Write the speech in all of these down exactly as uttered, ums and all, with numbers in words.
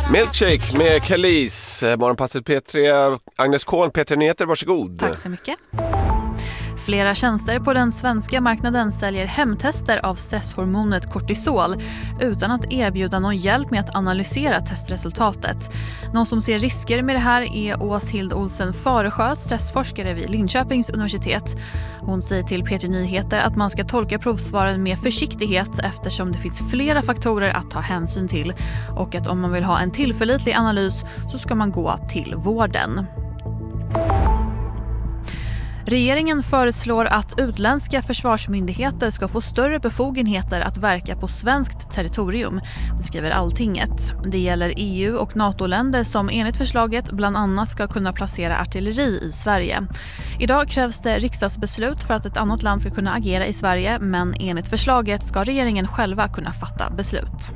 Milkshake med Kalis. Morgonpasset P tre. Agnes Kohn, P tre Nyheter, varsågod. Tack så mycket. Flera tjänster på den svenska marknaden säljer hemtester av stresshormonet kortisol utan att erbjuda någon hjälp med att analysera testresultatet. Någon som ser risker med det här är Åshild Olsen Faresjö, stressforskare vid Linköpings universitet. Hon säger till P tre Nyheter att man ska tolka provsvaren med försiktighet eftersom det finns flera faktorer att ta hänsyn till och att om man vill ha en tillförlitlig analys så ska man gå till vården. Regeringen föreslår att utländska försvarsmyndigheter ska få större befogenheter att verka på svenskt territorium, det skriver Alltinget. Det gäller E U- och NATO-länder som enligt förslaget bland annat ska kunna placera artilleri i Sverige. Idag krävs det riksdagsbeslut för att ett annat land ska kunna agera i Sverige, men enligt förslaget ska regeringen själva kunna fatta beslut.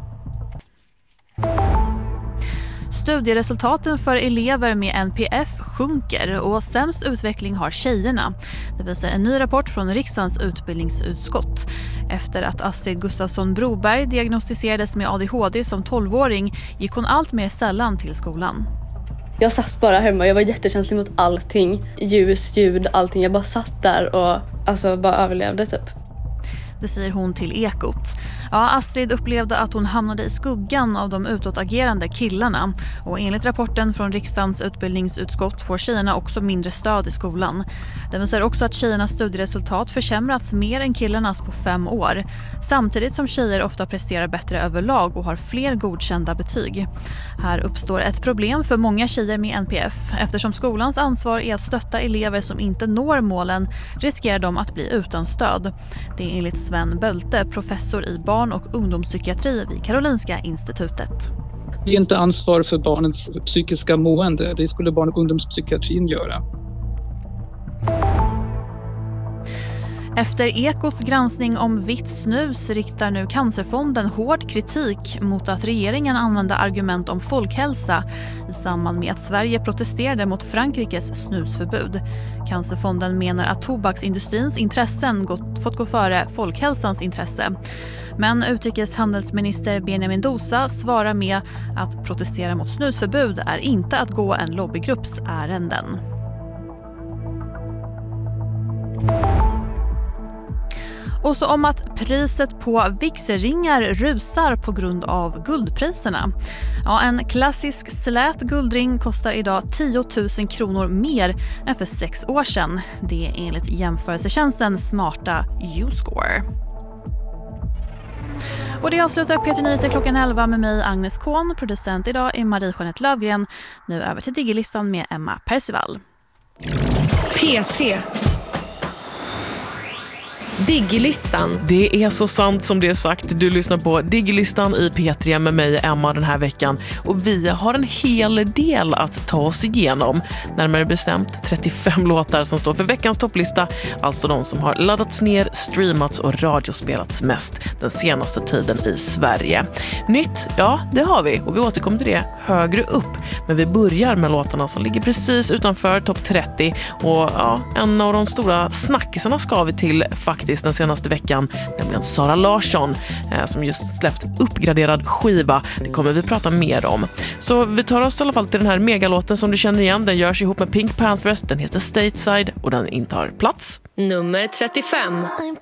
Studieresultaten för elever med N P F sjunker och sämst utveckling har tjejerna. Det visar en ny rapport från riksdagens utbildningsutskott. Efter att Astrid Gustafsson Broberg diagnostiserades med A D H D som tolvåring gick hon allt mer sällan till skolan. Jag satt bara hemma, jag var jättekänslig mot allting. Ljus, ljud, allting. Jag bara satt där och alltså bara överlevde typ. Det säger hon till Ekot. Ja, Astrid upplevde att hon hamnade i skuggan av de utåtagerande killarna. Och enligt rapporten från riksdagens utbildningsutskott får tjejerna också mindre stöd i skolan. Det visar också att tjejernas studieresultat försämrats mer än killarnas på fem år. Samtidigt som tjejer ofta presterar bättre överlag och har fler godkända betyg. Här uppstår ett problem för många tjejer med N P F. Eftersom skolans ansvar är att stötta elever som inte når målen riskerar de att bli utan stöd. Det är enligt Sven Bölte, professor i barn- och ungdomspsykiatri vid Karolinska institutet. Det är inte ansvar för barnens psykiska mående. Det skulle barn- och ungdomspsykiatrin göra. Efter Ekots granskning om vitt snus riktar nu Cancerfonden hård kritik mot att regeringen använde argument om folkhälsa i samband med att Sverige protesterade mot Frankrikes snusförbud. Cancerfonden menar att tobaksindustrins intressen gått, fått gå före folkhälsans intresse. Men utrikeshandelsminister Benjamin Mendoza svarar med att protestera mot snusförbud är inte att gå en lobbygrupps ärenden. Och så om att priset på vigselringar rusar på grund av guldpriserna. Ja, en klassisk slät guldring kostar idag tio tusen kronor mer än för sex år sedan. Det är enligt jämförelsetjänsten smarta YouScore. Och det avslutar P tre Nyheter klockan elva med mig Agnes Kohn. Producent idag är Marie-Jeanette Lövgren. Nu över till Digilistan med Emma Percival. P tre Digilistan. Det är så sant som det är sagt. Du lyssnar på Digilistan i P tre med mig Emma den här veckan. Och vi har en hel del att ta oss igenom. Närmare bestämt trettiofem låtar som står för veckans topplista. Alltså de som har laddats ner, streamats och radiospelats mest den senaste tiden i Sverige. Nytt, ja det har vi. Och vi återkommer till det högre upp. Men vi börjar med låtarna som ligger precis utanför topp trettio. Och ja, en av de stora snackisarna ska vi till faktiskt den senaste veckan, nämligen Sara Larsson eh, som just släppt uppgraderad skiva. Det kommer vi prata mer om. Så vi tar oss i alla fall till den här megalåten som du känner igen. Den görs ihop med Pink Panthers. Den heter Stateside och den intar plats nummer trettiofem.